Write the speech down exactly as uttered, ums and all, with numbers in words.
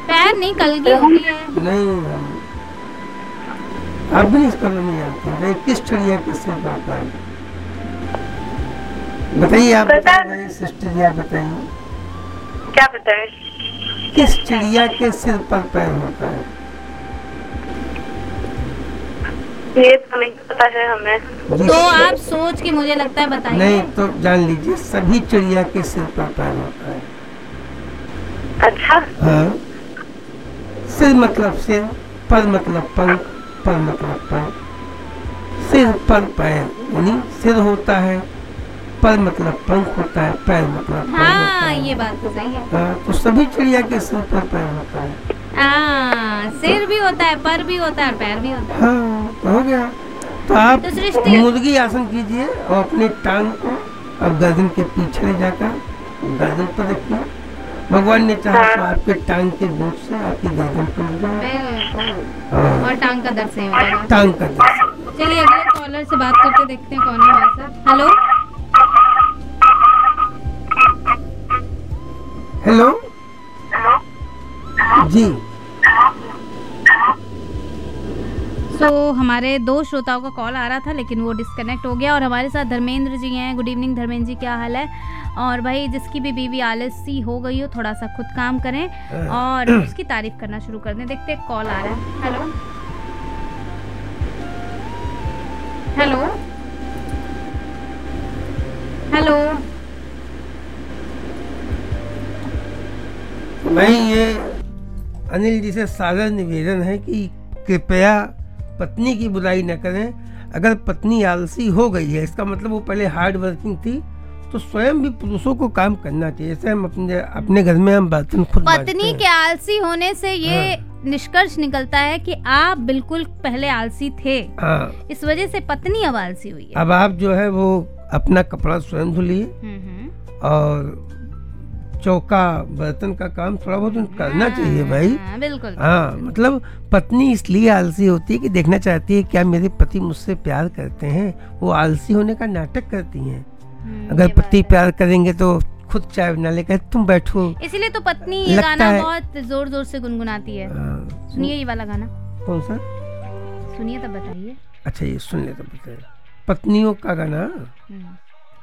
पैर नहीं कलगी होती है। नहीं, आप भी नहीं इसका नहीं जानते किस चिड़िया के सिर पर पैर? बताइए आप, बताइए सिस्टर जी, आप बताइए क्या बताए? किस चिड़िया के सिर पर पैर होता है? ये तो नहीं पता है हमें। तो आप सोच के मुझे लगता है बताइए। नहीं तो जान लीजिए, सभी चिड़िया के सिर पर पैर होता है। अच्छा। हाँ, सिर मतलब सिर, पर मतलब पंख, पर मतलब पैर। सिर पर पैर यानी सिर होता है, पर मतलब पंख होता है, पैर मतलब पैर हाँ होता है। ये बात तो सही है। हाँ, तो सभी चिड़िया के सिर पर पैर होता है। हाँ, सिर भी होता है, पर भी होता है और पैर भी होता है। हाँ, तो हो गया। तो आप तो सृष्टि मुर्गी आसन कीजिए और अपनी टांग को अब गर्दन के पीछे ले जाकर गर्दन पर रखिए। भगवान ने चाहा तो आपके टांग के बोझ से आपकी गर्दन टूट जाए और टांग का दर्द सही हो जाएगा। टांग का दर्द। चलिए अगले कॉलर से बात करके देखते हैं कौन है हमारे साथ। हेलो हेलो जी। सो so, हमारे दो श्रोताओं का कॉल आ रहा था लेकिन वो डिस्कनेक्ट हो गया। और हमारे साथ धर्मेंद्र जी हैं। गुड इवनिंग धर्मेंद्र जी, क्या हाल है? और भाई जिसकी भी बीवी आलसी हो गई हो, थोड़ा सा खुद काम करें और उसकी तारीफ करना शुरू कर दें। देखते हैं कॉल आ रहा है। हेलो हेलो हेलो भाई, ये अनिल जी से सादर निवेदन है कि कृपया पत्नी की बुराई न करें। अगर पत्नी आलसी हो गई है, इसका मतलब वो पहले हार्ड वर्किंग थी, तो स्वयं भी पुरुषों को काम करना चाहिए। जैसे हम अपने अपने घर में हम बर्तन खुद पत्नी के आलसी होने से ये हाँ। निष्कर्ष निकलता है कि आप बिल्कुल पहले आलसी थे। हाँ। इस वजह से पत्नी अब आलसी हुई है। अब आप जो है वो अपना कपड़ा स्वयं धुलिए और चौका बर्तन का काम थोड़ा बहुत करना हाँ, चाहिए भाई। हाँ, बिल्कुल। हाँ, मतलब पत्नी इसलिए आलसी होती है कि देखना चाहती है क्या मेरे पति मुझसे प्यार करते हैं। वो आलसी होने का नाटक करती हैं। अगर पति प्यार करेंगे तो खुद चाय बना ले, कहते तुम बैठो। इसीलिए तो पत्नी ये गाना बहुत जोर जोर से गुनगुनाती है। सुनिए ये वाला गाना। कौन सा? सुनिए तब बताइए। अच्छा, ये सुन ले तब बताइए। पत्नियों का गाना।